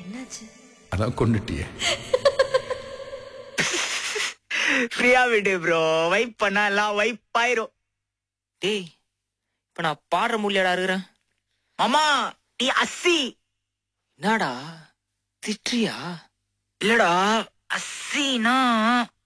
என்னாச்சு? அதான் கொண்டுட்டியே. ஃப்ரீயா விடு ப்ரோ. வைப் பண்ணா எல்லாம் வைப் ஆயிரும். டேய் இப்ப நான் பாடுற முடியலடா இருக்கிறேன். மாமா நீ அஸ்ஸி. என்னடா திட்றியா? இல்லடா, அஸ்ஸினா